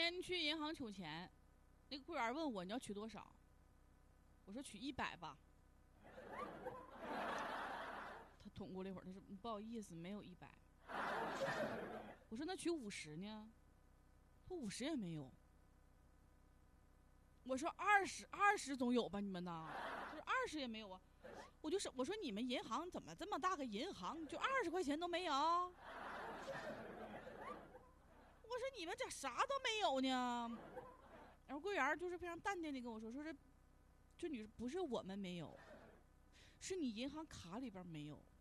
天去银行取钱，那个柜员问我你要取多少，我说取100吧。他捅过了一会儿，他说不好意思，没有100。我说那取50呢？他说50也没有。我说20总有吧？你们呢？他说20也没有啊。我说你们银行怎么这么大个银行，就20块钱都没有？我说你们咋啥都没有呢？然后柜员就是非常淡定的跟我说，这女不是我们没有，是你银行卡里边没有。